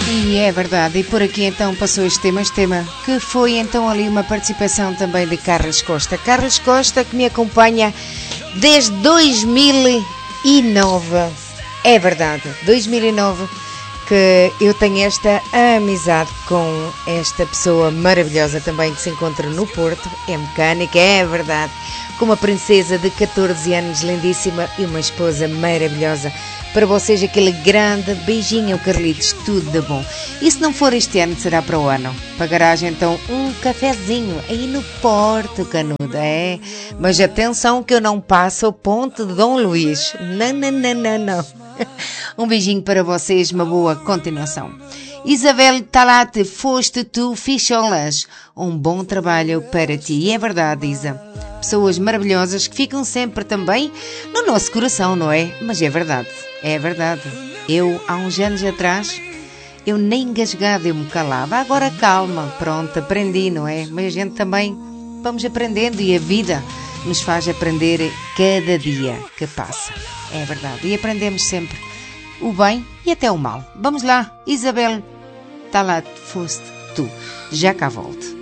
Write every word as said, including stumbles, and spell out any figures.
E é verdade, e por aqui então passou este tema, este tema, que foi então ali uma participação também de Carlos Costa. Carlos Costa que me acompanha desde dois mil e nove, é verdade, dois mil e nove, que eu tenho esta amizade com esta pessoa maravilhosa também que se encontra no Porto, é mecânica, é verdade, com uma princesa de catorze anos, lindíssima, e uma esposa maravilhosa. Para vocês aquele grande beijinho, Carlitos, tudo de bom. E se não for este ano, será para o ano. Pagarás então um cafezinho aí no Porto, Canuda, é? Mas atenção que eu não passo o ponte de Dom Luís. Não, não, não, não, não. Um beijinho para vocês, uma boa continuação. Isabel Talate, foste tu, ficholas. Um bom trabalho para ti. E é verdade, Isa. Pessoas maravilhosas que ficam sempre também no nosso coração, não é? Mas é verdade, é verdade. Eu, há uns anos atrás, eu nem engasgada eu me calava. Agora calma, pronto, aprendi, não é? Mas a gente também vamos aprendendo e a vida nos faz aprender cada dia que passa. É verdade. E aprendemos sempre o bem e até o mal. Vamos lá, Isabel, tá lá, foste tu. Já cá volto.